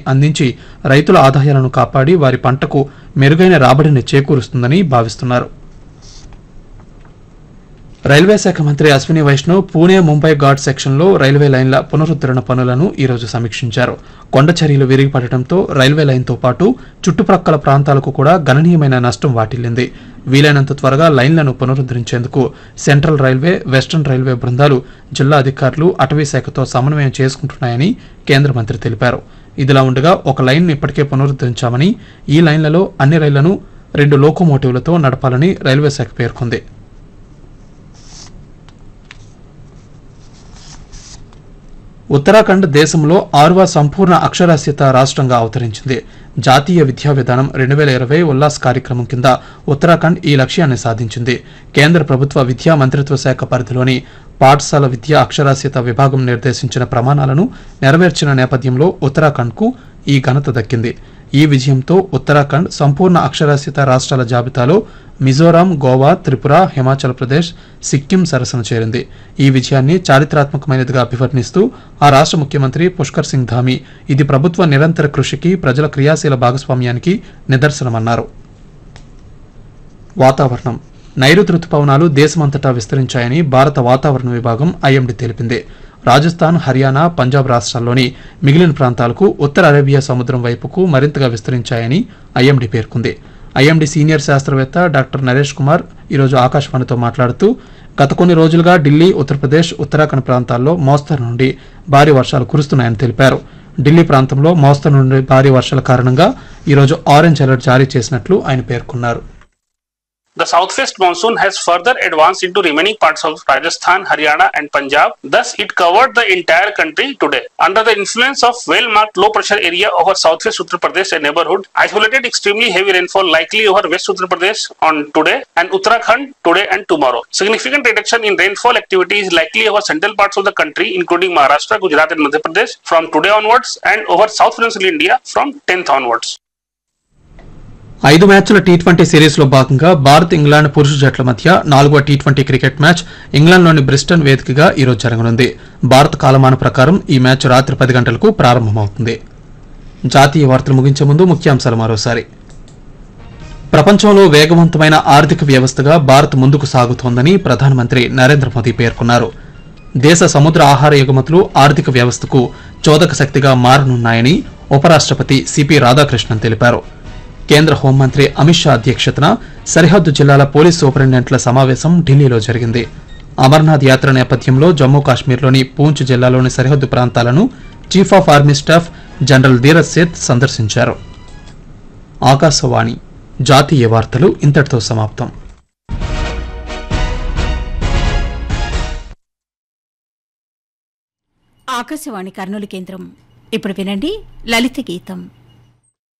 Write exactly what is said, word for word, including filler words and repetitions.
అందించి రైతుల ఆదాయాలను కాపాడి వారి పంటకు మెరుగైన రాబడిని చేకూరుస్తుందని భావిస్తున్నారు. రైల్వే శాఖ మంత్రి అశ్విని వైష్ణవ్ పూణే ముంబై ఘాట్ సెక్షన్లో రైల్వే లైన్ల పునరుద్ధరణ పనులను ఈరోజు సమీక్షించారు. కొండ చర్యలు విరిగిపడటంతో రైల్వే లైన్తో పాటు చుట్టుప్రక్కల ప్రాంతాలకు కూడా గణనీయమైన నష్టం వాటిల్లింది. వీలైనంత త్వరగా లైన్లను పునరుద్ధరించేందుకు సెంట్రల్ రైల్వే, వెస్టర్న్ రైల్వే బృందాలు జిల్లా అధికారులు అటవీ శాఖతో సమన్వయం చేసుకుంటున్నాయని కేంద్ర మంత్రి తెలిపారు. ఇదిలా ఉండగా ఒక లైన్ను ఇప్పటికే పునరుద్ధరించామని, ఈ లైన్లలో అన్ని రైళ్లను రెండు లోకోమోటివ్లతో నడపాలని రైల్వే శాఖ పేర్కొంది. ఉత్తరాఖండ్ దేశంలో ఆరవ సంపూర్ణ అక్షరాస్యత రాష్ట్రంగా అవతరించింది. జాతీయ విద్యా విధానం రెండు వేల ఇరవై ఉల్లాస్ కార్యక్రమం కింద ఉత్తరాఖండ్ ఈ లక్ష్యాన్ని సాధించింది. కేంద్ర ప్రభుత్వ విద్యా మంత్రిత్వ శాఖ పరిధిలోని పాఠశాల విద్యా అక్షరాస్యత విభాగం నిర్దేశించిన ప్రమాణాలను నెరవేర్చిన నేపథ్యంలో ఉత్తరాఖండ్కు ఈ ఘనత దక్కింది. ఈ విజయంతో ఉత్తరాఖండ్ సంపూర్ణ అక్షరాస్యత రాష్ట్రాల జాబితాలో మిజోరాం, గోవా, త్రిపుర, హిమాచల్ ప్రదేశ్, సిక్కిం సరసన చేరింది. ఈ విజయాన్ని చారిత్రాత్మకమైనదిగా అభివర్ణిస్తూ ఆ రాష్ట్ర ముఖ్యమంత్రి పుష్కర్ సింగ్ ధామీ ఇది ప్రభుత్వ నిరంతర కృషికి, ప్రజల క్రియాశీల భాగస్వామ్యానికి నిదర్శనమన్నారు. వాతావరణం. నైరుతి రుతుపవనాలు దేశమంతటా విస్తరించాయని భారత వాతావరణ విభాగం ఐఎండీ తెలిపింది. రాజస్థాన్, హర్యానా, పంజాబ్ రాష్ట్రాల్లోని మిగిలిన ప్రాంతాలకు ఉత్తర అరేబియా సముద్రం వైపుకు మరింతగా విస్తరించాయని ఐఎండీ పేర్కొంది. ఐఎండీ సీనియర్ శాస్త్రవేత్త డాక్టర్ నరేష్ కుమార్ ఈరోజు ఆకాశవాణితో మాట్లాడుతూ గత కొన్ని రోజులుగా ఢిల్లీ, ఉత్తరప్రదేశ్, ఉత్తరాఖండ్ ప్రాంతాల్లో మోస్తరు నుండి భారీ వర్షాలు కురుస్తున్నాయని తెలిపారు. ఢిల్లీ ప్రాంతంలో మోస్తరు నుండి భారీ వర్షాల కారణంగా ఈరోజు ఆరెంజ్ అలర్ట్ జారీ చేసినట్లు ఆయన పేర్కొన్నారు. The southwest monsoon has further advanced into remaining parts of Rajasthan, Haryana and Punjab. Thus, it covered the entire country today. Under the influence of well-marked low-pressure area over southwest Uttar Pradesh and neighborhood, isolated extremely heavy rainfall likely over West Uttar Pradesh on today and Uttarakhand today and tomorrow. Significant reduction in rainfall activity is likely over central parts of the country, including Maharashtra, Gujarat and Madhya Pradesh from today onwards and over South Peninsular India from tenth onwards. ఐదు మ్యాచ్ల T twenty సిరీస్లో భాగంగా Bharat, England పురుష జట్ల మధ్య నాలుగవ T twenty cricket match ఇంగ్లాండ్లోని బ్రిస్టన్ వేదికగా ఈరోజు జరగనుంది. భారత కాలమాన ప్రకారం ఈ మ్యాచ్ రాత్రి పది గంటలకు ప్రారంభమవుతుంది. జాతీయ వార్తలు ముగించే ముందు ముఖ్యాంశాలు మరోసారి. ప్రపంచంలో వేగవంతమైన ఆర్థిక వ్యవస్థగా భారత్ ముందుకు సాగుతోందని ప్రధానమంత్రి నరేంద్ర మోదీ పేర్కొన్నారు. దేశ సముద్ర ఆహార ఎగుమతులు ఆర్థిక వ్యవస్థకు చోదక శక్తిగా మారనున్నాయని ఉపరాష్ట్రపతి సిపి రాధాకృష్ణన్ తెలిపారు. కేంద్ర హోంమంత్రి అమిత్ షా అధ్యక్షతన సరిహద్దు జిల్లాల పోలీస్ సూపరింటెండెంట్ల సమావేశం ఢిల్లీలో జరిగింది. అమర్నాథ్ యాత్ర నేపథ్యంలో జమ్మూ కాశ్మీర్లోని పూంచ్ జిల్లాలోని సరిహద్దు ప్రాంతాలను chief of army staff general Dheeraj Seth సందర్శించారు. ఆకాశవాణి జాతీయ వార్తలు ఇంతటితో సమాప్తం. ఆకాశవాణి కర్నూలు కేంద్రం. ఇప్పుడు వినండి లలిత గీతం.